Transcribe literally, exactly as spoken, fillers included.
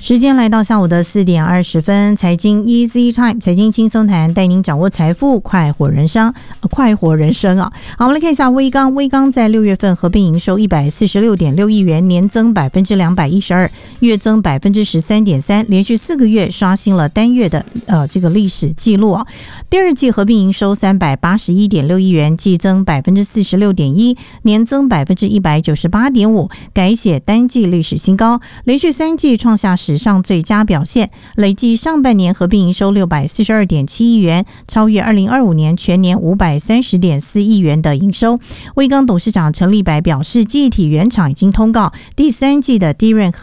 时间来到下午的四点二十分，财经 Easy Time， 财经轻松谈，带您掌握财富，快活人生，呃、快活人生啊！好，我们来看一下威刚，威刚在六月份合并营收一百四十六点六亿元，年增百分之两百一十二，月增百分之十三点三，连续四个月刷新了单月的呃这个历史记录啊！第二季合并营收三百八十一点六亿元，季增百分之四十六点一，年增百分之一百九十八点五，改写单季历史新高，连续三季创下史上最佳表现，累计上半年合并营收六百四十二点七亿元，超越二零二五年全年五百三十点四亿元的营收。威刚董事长陈立白表示，记忆体原厂已经通告第三季的 D R A M